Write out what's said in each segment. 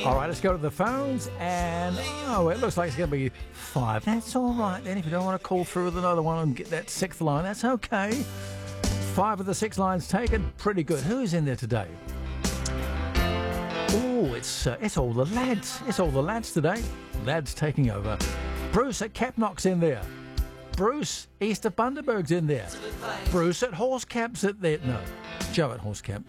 All right, let's go to the phones, and it looks like it's going to be 5. That's all right then. If you don't want to call through with another one and get that 6th line, that's okay. 5 of the 6 lines taken, pretty good. Who's in there today? Oh, it's all the lads. It's all the lads today. Lads taking over. Bruce at Capnock's in there. Bruce east of Bundaberg's in there. Bruce at Horsecap's at there. No, Joe at Horsecap.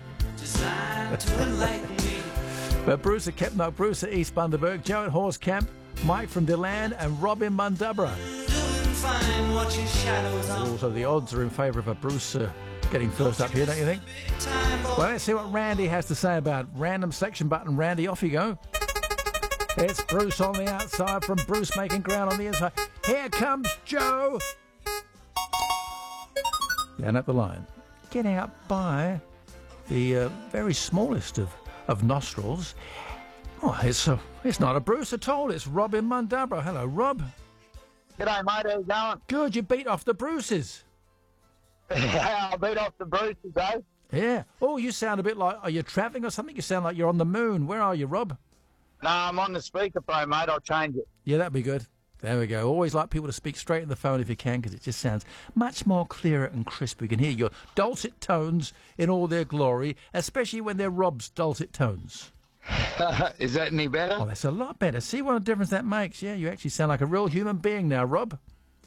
But Bruce at Capnock, Bruce at East Bundaberg, Joe at Horsecap, Mike from Deland, and Robin Mundubra. Also, the odds are in favour of a Bruce getting first up here, don't you think? Well, let's see what Randy has to say about it. Random selection button, Randy, off you go. It's Bruce on the outside from Bruce making ground on the inside. Here comes Joe. Down at the line. Getting up by the very smallest of nostrils. Oh, it's not a Bruce at all. It's Robin Mundubra. Hello, Rob. G'day, mate. How you going? Good. You beat off the Bruces. I beat off the Bruces, eh? Yeah. Oh, you sound a bit like, are you travelling or something? You sound like you're on the moon. Where are you, Rob? No, I'm on the speakerphone, mate. I'll change it. Yeah, that'd be good. There we go. Always like people to speak straight in the phone if you can, because it just sounds much more clearer and crisp. We can hear your dulcet tones in all their glory, especially when they're Rob's dulcet tones. Is that any better? Oh, that's a lot better. See what a difference that makes. Yeah, you actually sound like a real human being now, Rob.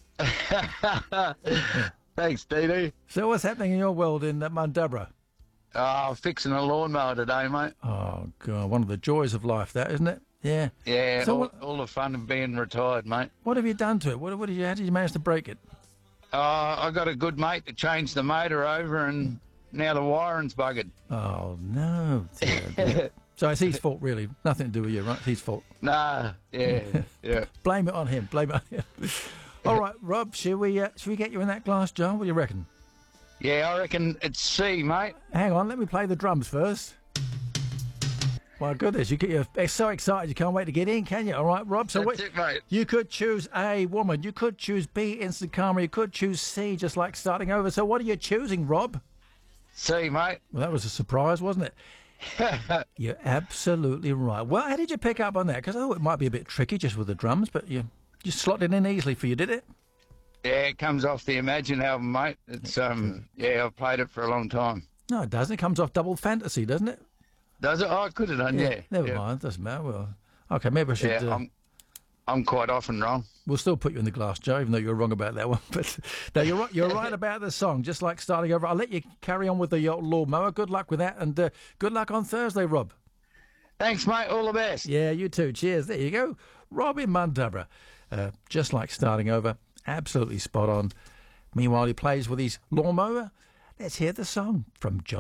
Thanks, Dee. So what's happening in your world in Mundubra? Oh, fixing a lawnmower today, mate. Oh, God, one of the joys of life, that, isn't it? Yeah. Yeah, So all the fun of being retired, mate. What have you done to it? How did you manage to break it? I got a good mate to change the motor over, and now the wiring's buggered. Oh, no. Dear. So it's his fault, really. Nothing to do with you, right? It's his fault. Nah, yeah. Blame it on him. All right, Rob, should we get you in that glass jar? What do you reckon? Yeah, I reckon it's C, mate. Hang on, let me play the drums first. My goodness, you're so excited you can't wait to get in, can you? All right, Rob. So That's it, mate. You could choose A, woman. You could choose B, instant karma. You could choose C, just like starting over. So what are you choosing, Rob? C, mate. Well, that was a surprise, wasn't it? You're absolutely right. Well, how did you pick up on that? Because I thought it might be a bit tricky just with the drums, but you slotted it in easily for you, did it? Yeah, it comes off the Imagine album, mate. It's I've played it for a long time. No, it doesn't. It comes off Double Fantasy, doesn't it? Does it? Oh, I could have done, yeah. Never mind, it doesn't matter. Well, okay, maybe I should... Yeah, I'm quite often wrong. We'll still put you in the glass jar, even though you're wrong about that one. But no, you're right. You're right about the song. Just like starting over. I'll let you carry on with the lawnmower. Good luck with that, and good luck on Thursday, Rob. Thanks, mate. All the best. Yeah, you too. Cheers. There you go, Robin Mundubra. Just like starting over. Absolutely spot on. Meanwhile, he plays with his lawnmower. Let's hear the song from John.